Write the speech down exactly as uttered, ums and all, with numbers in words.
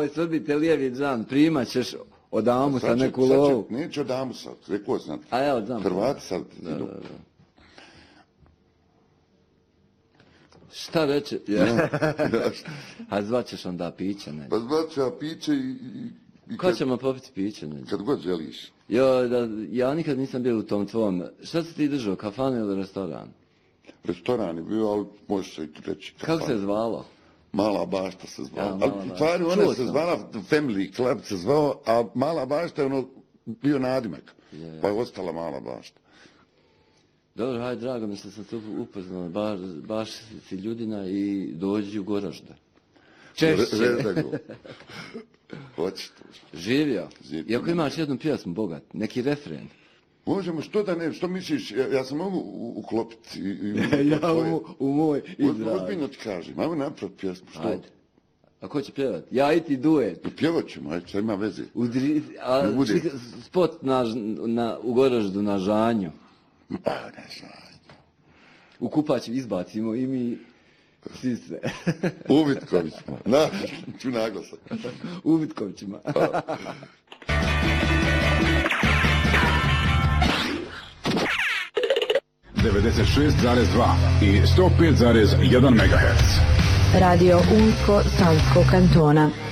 ovoj Srbite lijevi džan, primat ćeš od Amusa neku lovu. Neće od Amusa, rekao sam. A ja od Amusa. Hrvati sad idu. Šta reče? Ja. A zvaćeš onda piće, ne? Pa zvaću ja piće i... i kad ćemo popiti piće, ne? Kad god želiš. Jo, da, ja nikad nisam bio u tom tvom. Šta si ti držao, kafanu ili restoran? Restoran je bio, ali možeš se i reći kafanu. Kako se zvalo? Mala bašta se zvala. Ja, ali stvari one se zvala, Family Club se zvao, a Mala bašta je ono bio nadimak. Ja, ja. Pa je ostala Mala bašta. Dobro, hajde, drago mi što sam se upoznao, baš, baš si ljudina i dođi u Goražde. Češće. Redego. Hoćeš to. Živio. I ako imaš jednu pjesmu, bogat, neki refren. Možemo, što da ne, što misliš, ja, ja sam mogu uklopiti. I, i ja u, u moj izraz. Ozbiljno ti kažem, ajmo napraviti pjesmu, što? Ajde. A ko će pjevati? Ja i ti duet. I pjevat ćemo, ajde, šta ima veze. Udri, a čika, spot na, na, u Goraždu na žanju. A, ne žanju. U Kupaću izbacimo i mi svi sve. U Vitkovićima. Na, ću naglasak. U Vitkovićima. devedeset šest zarez dva i sto pet zarez jedan megaherc. Radio Unsko Sanskog kantona.